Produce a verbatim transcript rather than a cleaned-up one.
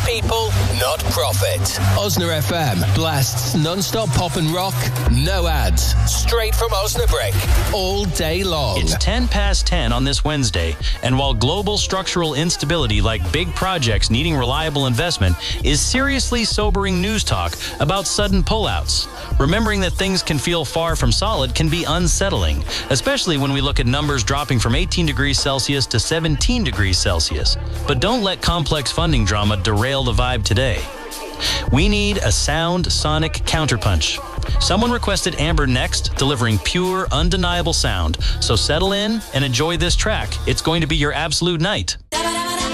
people, not profit. Osna F M blasts non-stop pop and rock, no ads, straight from Osnabrück, all day long. It's ten past ten on this Wednesday, and while global structural instability like big projects needing reliable investment is seriously sobering news talk about sudden pullouts, remembering that things can feel far from solid can be unsettling, especially when we look at numbers dropping from eighteen degrees Celsius to seventeen degrees Celsius. But don't let complex funding drama derail the vibe today. We need a sound sonic counterpunch. Someone requested Amber Next, delivering pure, undeniable sound. So settle in and enjoy this track. It's going to be your absolute night.